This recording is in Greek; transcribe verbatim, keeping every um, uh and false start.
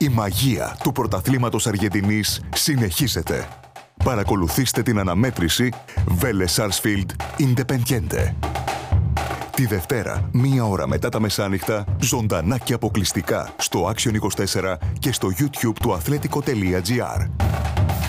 Η μαγεία του πρωταθλήματος Αργεντινής συνεχίζεται. Παρακολουθήστε την αναμέτρηση Vélez Sarsfield Independiente. Τη Δευτέρα, μία ώρα μετά τα μεσάνυχτα, ζωντανά και αποκλειστικά στο Action είκοσι τέσσερα και στο YouTube του αθλέτικο τελεία τζι άρ.